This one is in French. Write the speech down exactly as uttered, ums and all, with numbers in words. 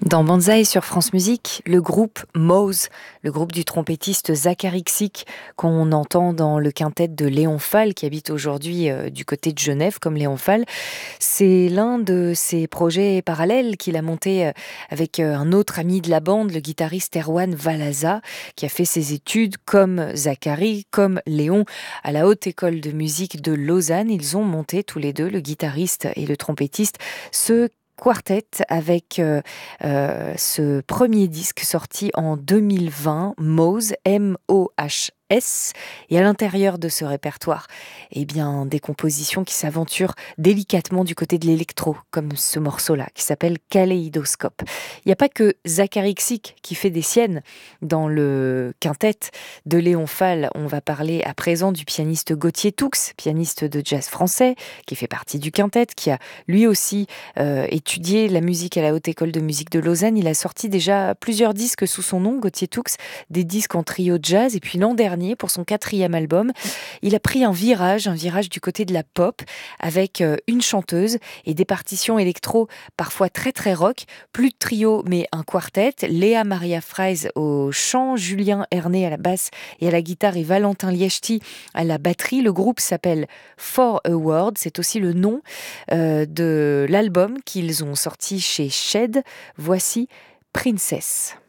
Dans Banzai sur France Musique, le groupe Mose, le groupe du trompettiste Zachary Xick, qu'on entend dans le quintet de Léon Fall, qui habite aujourd'hui euh, du côté de Genève, comme Léon Fall, c'est l'un de ses projets parallèles qu'il a monté euh, avec euh, un autre ami de la bande, le guitariste Erwan Valaza, qui a fait ses études comme Zachary, comme Léon, à la Haute École de musique de Lausanne. Ils ont monté tous les deux, le guitariste et le trompettiste, ce quartet avec euh, euh, ce premier disque sorti en deux mille vingt, Mose, M O H S, et à l'intérieur de ce répertoire, eh bien, des compositions qui s'aventurent délicatement du côté de l'électro, comme ce morceau-là, qui s'appelle Kaléidoscope. Il n'y a pas que Zachary Xick qui fait des siennes dans le quintet de Léon Fall. On va parler à présent du pianiste Gauthier Toux, pianiste de jazz français, qui fait partie du quintet, qui a lui aussi euh, étudié la musique à la Haute École de musique de Lausanne. Il a sorti déjà plusieurs disques sous son nom, Gauthier Toux, des disques en trio jazz, et puis l'an dernier, pour son quatrième album, il a pris un virage, un virage du côté de la pop, avec une chanteuse et des partitions électro parfois très très rock, plus de trio mais un quartet, Léa Maria Freis au chant, Julien Herné à la basse et à la guitare et Valentin Liechti à la batterie. Le groupe s'appelle For a Word, c'est aussi le nom euh, de l'album qu'ils ont sorti chez Shed. Voici Princess.